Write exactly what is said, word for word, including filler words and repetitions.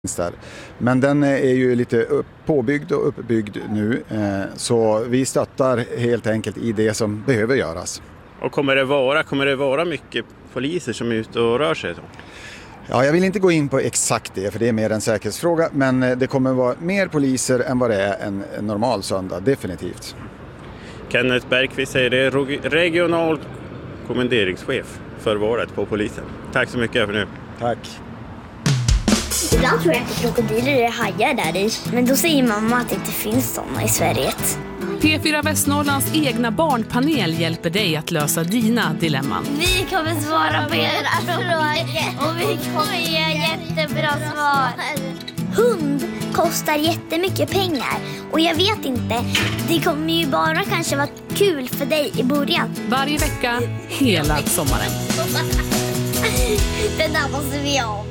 där. Men den är ju lite upp, påbyggd och uppbyggd nu, eh, så vi stöttar helt enkelt i det som behöver göras. Och kommer det vara, kommer det vara mycket poliser som är ute och rör sig då? Ja, jag vill inte gå in på exakt det, för det är mer en säkerhetsfråga, men det kommer vara mer poliser än vad det är en, en normal söndag, definitivt. Kenneth Bergqvist säger det, regional kommenderingschef för valet på polisen. Tack så mycket för nu. Tack. Ibland tror jag att krokodiler är hajar där i, men då säger mamma att det inte finns sådana i Sverige. P fyra Västnorrlands egna barnpanel hjälper dig att lösa dina dilemman. Vi kommer svara på era frågor och vi kommer ge jättebra svar. Hund kostar jättemycket pengar och jag vet inte, det kommer ju bara kanske vara kul för dig i början. Varje vecka, hela sommaren. Den där måste vi ha.